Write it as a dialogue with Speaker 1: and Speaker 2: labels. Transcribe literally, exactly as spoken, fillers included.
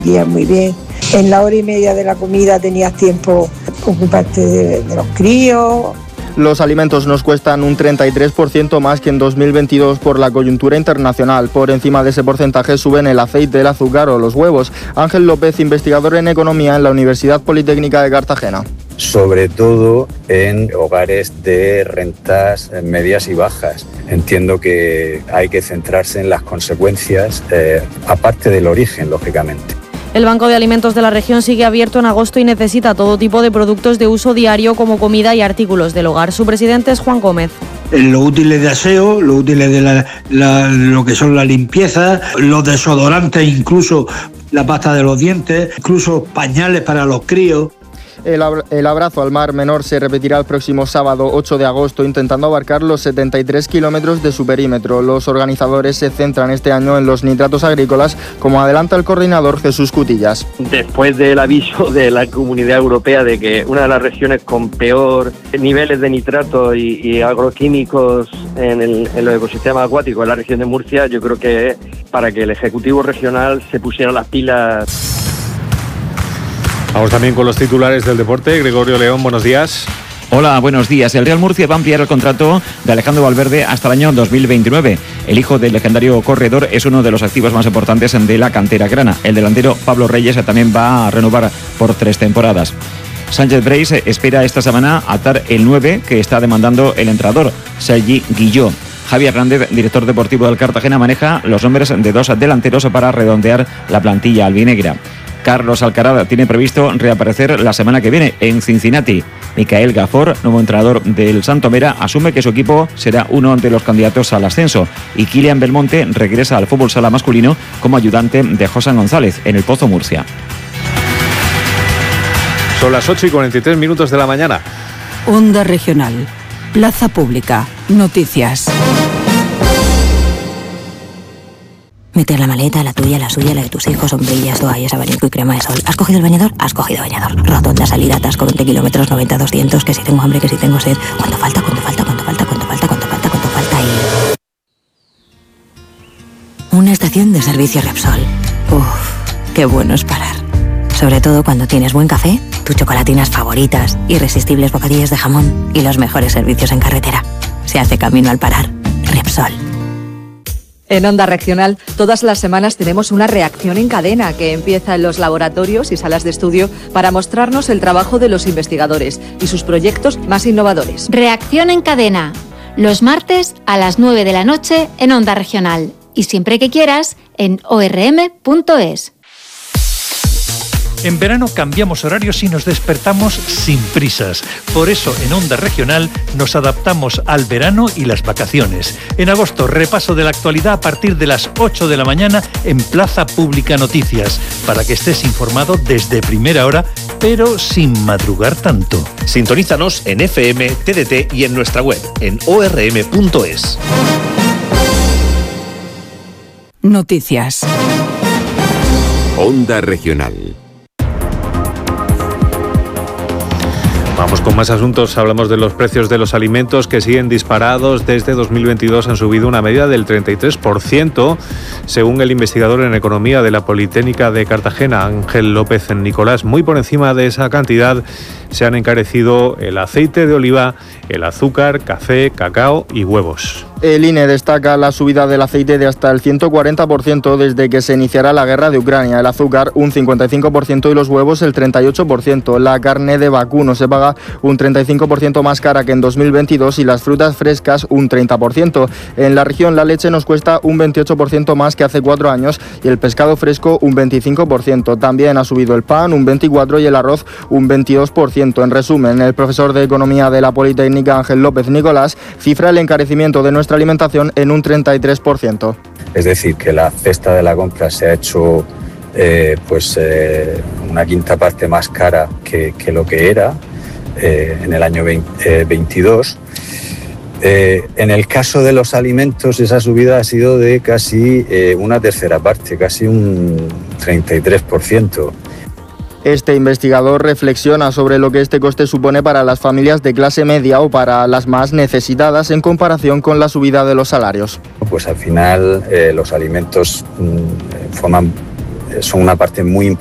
Speaker 1: Guías muy bien. En la hora y media de la comida tenías tiempo para ocuparte de, de los críos.
Speaker 2: Los alimentos nos cuestan un treinta y tres por ciento más que en dos mil veintidós por la coyuntura internacional. Por encima de ese porcentaje suben el aceite, el azúcar o los huevos. Ángel López, investigador en economía en la Universidad Politécnica de Cartagena.
Speaker 3: Sobre todo en hogares de rentas medias y bajas. Entiendo que hay que centrarse en las consecuencias, eh, aparte del origen, lógicamente.
Speaker 4: El Banco de Alimentos de la región sigue abierto en agosto y necesita todo tipo de productos de uso diario como comida y artículos del hogar. Su presidente es Juan Gómez.
Speaker 5: Los útiles de aseo, los útiles de la, la, lo que son la limpieza, los desodorantes, incluso la pasta de los dientes, incluso pañales para los críos.
Speaker 2: El, ab- el abrazo al mar menor se repetirá el próximo sábado ocho de agosto, intentando abarcar los setenta y tres kilómetros de su perímetro. Los organizadores se centran este año en los nitratos agrícolas, como adelanta el coordinador Jesús Cutillas.
Speaker 6: Después del aviso de la Comunidad Europea de que una de las regiones con peor niveles de nitratos y, y agroquímicos en, el, en los ecosistemas acuáticos es la región de Murcia, yo creo que para que el Ejecutivo Regional se pusiera las pilas.
Speaker 7: Vamos también con los titulares del deporte. Gregorio León, buenos días.
Speaker 8: Hola, buenos días. El Real Murcia va a ampliar el contrato de Alejandro Valverde hasta el año dos mil veintinueve. El hijo del legendario corredor es uno de los activos más importantes de la cantera grana. El delantero Pablo Reyes también va a renovar por tres temporadas. Sánchez Breis espera esta semana atar el nueve que está demandando el entrenador, Sergi Guillot. Javier Hernández, director deportivo del Cartagena, maneja los nombres de dos delanteros para redondear la plantilla albinegra. Carlos Alcaraz tiene previsto reaparecer la semana que viene en Cincinnati. Micael Gafor, nuevo entrenador del Santomera, asume que su equipo será uno de los candidatos al ascenso. Y Kylian Belmonte regresa al fútbol sala masculino como ayudante de José González en el Pozo Murcia.
Speaker 7: Son las ocho y cuarenta y tres minutos de la mañana.
Speaker 9: Onda Regional. Plaza Pública. Noticias.
Speaker 10: Meter la maleta, la tuya, la suya, la de tus hijos, sombrillas, toallas, abanico y crema de sol. ¿Has cogido el bañador? Has cogido bañador. Rotonda, salida, atasco, veinte kilómetros, noventa, doscientos, que si tengo hambre, que si tengo sed. ¿Cuánto falta? ¿Cuánto falta? ¿Cuánto falta? ¿Cuánto falta? ¿Cuánto falta? ¿Cuánto falta? Y... una estación de servicio Repsol. Uff, qué bueno es parar. Sobre todo cuando tienes buen café, tus chocolatinas favoritas, irresistibles bocadillos de jamón y los mejores servicios en carretera. Se hace camino al parar. Repsol.
Speaker 11: En Onda Regional, todas las semanas tenemos una reacción en cadena que empieza en los laboratorios y salas de estudio para mostrarnos el trabajo de los investigadores y sus proyectos más innovadores.
Speaker 12: Reacción en cadena, los martes a las nueve de la noche en Onda Regional y siempre que quieras en o erre eme punto es.
Speaker 13: En verano cambiamos horarios y nos despertamos sin prisas. Por eso en Onda Regional nos adaptamos al verano y las vacaciones. En agosto, repaso de la actualidad a partir de las ocho de la mañana en Plaza Pública Noticias, para que estés informado desde primera hora, pero sin madrugar tanto.
Speaker 14: Sintonízanos en F M, T D T y en nuestra web en o erre eme punto es.
Speaker 9: Noticias.
Speaker 15: Onda Regional.
Speaker 7: Vamos con más asuntos. Hablamos de los precios de los alimentos que siguen disparados. Desde dos mil veintidós han subido una media del treinta y tres por ciento, según el investigador en economía de la Politécnica de Cartagena, Ángel López Nicolás. Muy por encima de esa cantidad se han encarecido el aceite de oliva, el azúcar, café, cacao y huevos.
Speaker 2: El I N E destaca la subida del aceite de hasta el ciento cuarenta por ciento desde que se iniciara la guerra de Ucrania, el azúcar un cincuenta y cinco por ciento y los huevos el treinta y ocho por ciento. La carne de vacuno se paga un treinta y cinco por ciento más cara que en dos mil veintidós y las frutas frescas un treinta por ciento. En la región la leche nos cuesta un veintiocho por ciento más que hace cuatro años y el pescado fresco un veinticinco por ciento. También ha subido el pan un veinticuatro por ciento y el arroz un veintidós por ciento. En resumen, el profesor de Economía de la Politécnica, Ángel López Nicolás, cifra el encarecimiento de nuestra alimentación en un treinta y tres por ciento.
Speaker 3: Es decir, que la cesta de la compra se ha hecho eh, pues eh, una quinta parte más cara que, que lo que era eh, en el año veinte, eh, veintidós. Eh, en el caso de los alimentos, esa subida ha sido de casi eh, una tercera parte, casi un treinta y tres por ciento.
Speaker 2: Este investigador reflexiona sobre lo que este coste supone para las familias de clase media o para las más necesitadas en comparación con la subida de los salarios.
Speaker 3: Pues al final eh, los alimentos mmm, forman son una parte muy importante